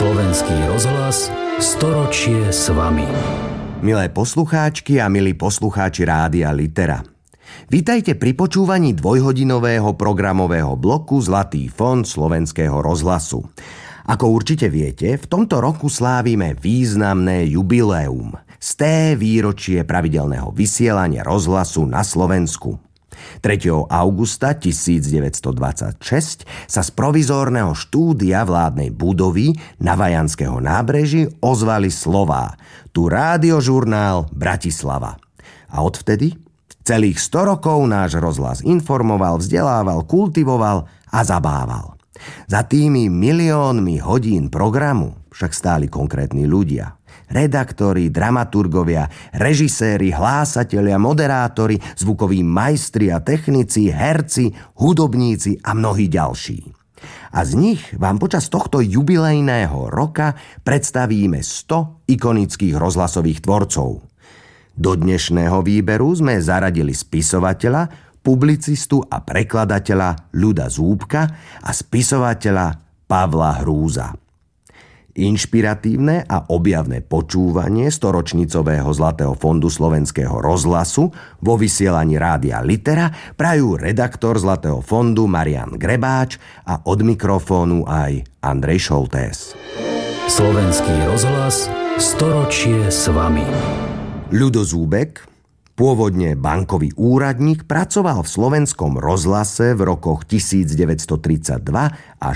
Slovenský rozhlas, storočie s vami. Milé poslucháčky a milí poslucháči Rádia Litera. Vítajte pri počúvaní dvojhodinového programového bloku Zlatý fond Slovenského rozhlasu. Ako určite viete, v tomto roku slávime významné jubileum. 100. výročie pravidelného vysielania rozhlasu na Slovensku. 3. augusta 1926 sa z provizórneho štúdia vládnej budovy na Vajanského nábreží ozvali slová: tu rádiožurnál Bratislava. A odvtedy celých 100 rokov náš rozhlas informoval, vzdelával, kultivoval a zabával. Za tými miliónmi hodín programu však stáli konkrétni ľudia. Redaktori, dramaturgovia, režiséri, hlásatelia, moderátori, zvukoví majstri a technici, herci, hudobníci a mnohí ďalší. A z nich vám počas tohto jubilejného roka predstavíme 100 ikonických rozhlasových tvorcov. Do dnešného výberu sme zaradili spisovateľa, publicistu a prekladateľa Ľuda Zúbka a spisovateľa Pavla Hrúza. Inšpiratívne a objavné počúvanie storočnicového Zlatého fondu Slovenského rozhlasu vo vysielaní Rádia Litera prajú redaktor Zlatého fondu Marián Grebáč a od mikrofónu aj Andrej Šoltés. Slovenský rozhlas, storočie s vami. Ľudo Zúbek, pôvodne bankový úradník, pracoval v Slovenskom rozhlase v rokoch 1932 až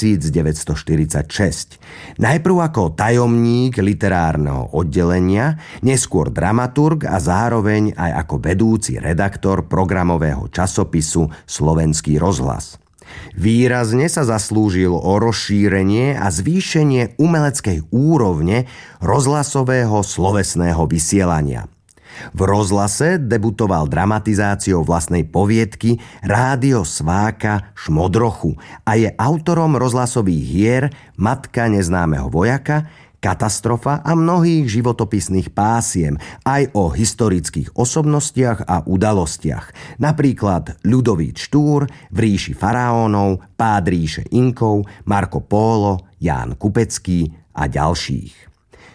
1946. Najprv ako tajomník literárneho oddelenia, neskôr dramaturg a zároveň aj ako vedúci redaktor programového časopisu Slovenský rozhlas. Výrazne sa zaslúžil o rozšírenie a zvýšenie umeleckej úrovne rozhlasového slovesného vysielania. V rozhlase debutoval dramatizáciou vlastnej poviedky Rádio Sváka Šmodrochu a je autorom rozhlasových hier Matka neznámeho vojaka, Katastrofa a mnohých životopisných pásiem, aj o historických osobnostiach a udalostiach, napríklad Ľudovít Štúr, V ríši faraónov, Pád ríše Inkov, Marco Polo, Ján Kupecký a ďalších.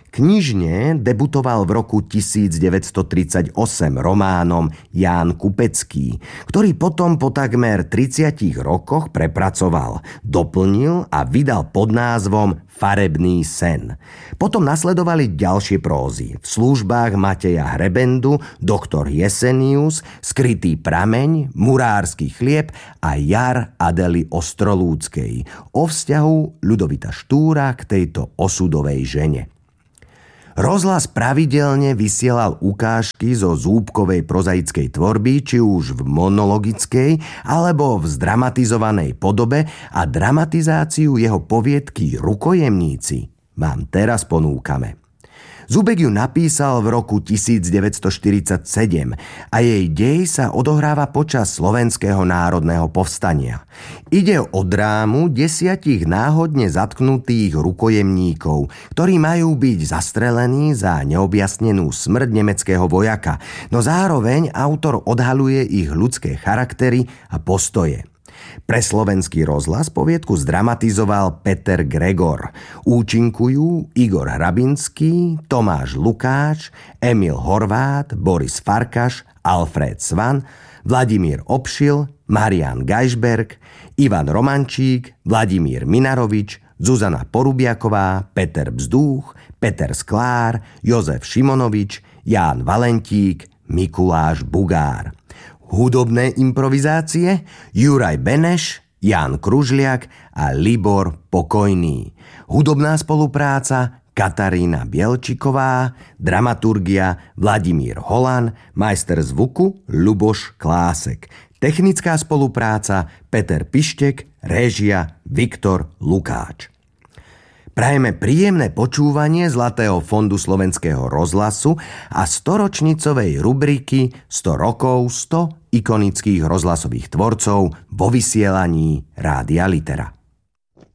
Knižne debutoval v roku 1938 románom Ján Kupecký, ktorý potom po takmer 30 rokoch prepracoval, doplnil a vydal pod názvom Farebný sen. Potom nasledovali ďalšie prózy v službách Mateja Hrebendu, Doktor Jesenius, Skrytý prameň, Murársky chlieb a Jar Adely Ostrolúckej o vzťahu Ľudovita Štúra k tejto osudovej žene. Rozhlas pravidelne vysielal ukážky zo Zúbkovej prozaickej tvorby, či už v monologickej alebo v zdramatizovanej podobe, a dramatizáciu jeho poviedky Rukojemníci vám teraz ponúkame. Zúbek ju napísal v roku 1947 a jej dej sa odohráva počas Slovenského národného povstania. Ide o drámu 10 náhodne zatknutých rukojemníkov, ktorí majú byť zastrelení za neobjasnenú smrť nemeckého vojaka, no zároveň autor odhaľuje ich ľudské charaktery a postoje. Pre Slovenský rozhlas poviedku zdramatizoval Peter Gregor. Účinkujú Igor Hrabinský, Tomáš Lukáč, Emil Horvát, Boris Farkaš, Alfred Svan, Vladimír Obšil, Marián Gajšberg, Ivan Romančík, Vladimír Minarovič, Zuzana Porubiaková, Peter Bzdúch, Peter Sklár, Jozef Šimonovič, Ján Valentík, Mikuláš Bugár. Hudobné improvizácie Juraj Beneš, Ján Kružliak a Libor Pokojný. Hudobná spolupráca Katarína Bielčiková, dramaturgia Vladimír Holan, majster zvuku Ľuboš Klásek. Technická spolupráca Peter Pištek, réžia Viktor Lukáč. Prajeme príjemné počúvanie Zlatého fondu Slovenského rozhlasu a storočnicovej rubriky 100 rokov 100 ikonických rozhlasových tvorcov vo vysielaní Rádia Litera.